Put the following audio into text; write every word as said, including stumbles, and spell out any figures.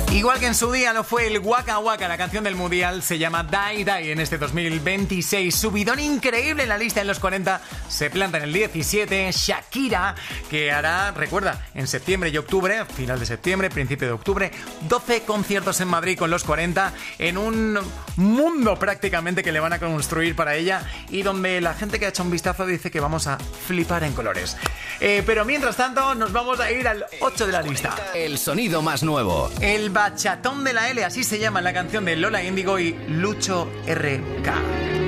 Igual que en su día lo fue el Waka Waka, la canción del Mundial, se llama Die Die en este dos mil veintiséis. Subidón increíble en la lista en los cuarenta, se planta en el diecisiete. Shakira, que hará, recuerda, en septiembre y octubre, final de septiembre, principio de octubre, doce conciertos en Madrid con los cuarenta, en un mundo prácticamente que le van a construir para ella y donde la gente que ha hecho un vistazo dice que vamos a flipar en colores. Eh, pero mientras tanto, nos vamos a ir al ocho de la lista. El sonido más nuevo. El Bachatón de la L, así se llama la canción de Lola Índigo y Lucho R K.